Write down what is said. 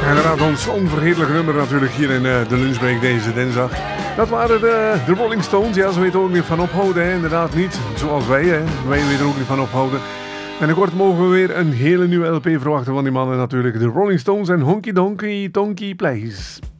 Inderdaad, ons onvergetelijk nummer natuurlijk hier in de lunchbreak deze dinsdag. Dat waren de Rolling Stones. Ja, ze weten ook niet van ophouden. Hè. Inderdaad niet zoals wij. Hè. Wij weten er ook niet van ophouden. Binnenkort mogen we weer een hele nieuwe LP verwachten van die mannen natuurlijk. De Rolling Stones en Honky Donkey Tonky Place.